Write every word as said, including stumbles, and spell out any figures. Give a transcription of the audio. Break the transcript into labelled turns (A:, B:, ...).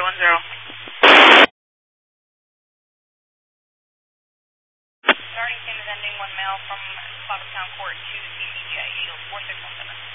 A: one zero.
B: Starting team is ending one mail from Foxtown Court to C C G I Shield four six one seven.